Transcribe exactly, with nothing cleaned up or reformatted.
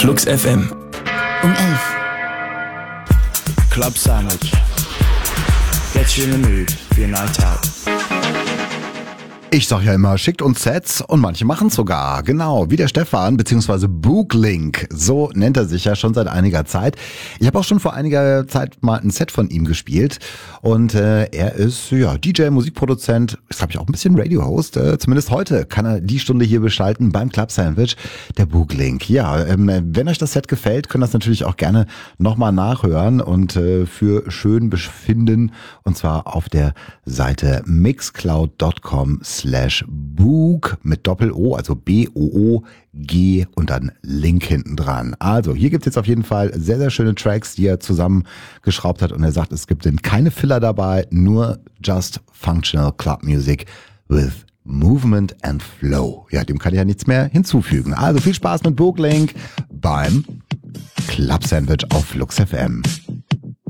Flux F M. Um elf. Club Sandwich. Get you in the mood for your night out. Ich sag ja immer, schickt uns Sets und manche machen es sogar. Genau, wie der Stefan bzw. Booklink, so nennt er sich ja schon seit einiger Zeit. Ich habe auch schon vor einiger Zeit mal ein Set von ihm gespielt und äh, er ist ja D J, Musikproduzent, ist glaube ich auch ein bisschen Radio-Host. Äh, zumindest heute kann er die Stunde hier beschalten beim Club Sandwich, der Booklink. Ja, ähm, wenn euch das Set gefällt, könnt ihr das natürlich auch gerne nochmal nachhören und äh, für schön befinden und zwar auf der Seite mixcloud dot com slash book mit Doppel-O, also B O O G und dann Link hinten dran. Also hier gibt's jetzt auf jeden Fall sehr, sehr schöne Tracks, die er zusammengeschraubt hat und er sagt, es gibt denn keine Filler dabei, nur just functional club music with movement and flow. Ja, dem kann ich ja nichts mehr hinzufügen. Also viel Spaß mit Booklink beim Club Sandwich auf Flux F M.